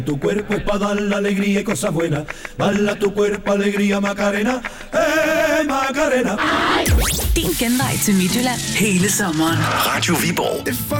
Tu cuerpo es para dar la alegría y cosas buenas. Bala tu cuerpo alegría Macarena. Macarena. Din genvej til Midtjylland hele sommeren. Radio Viborg.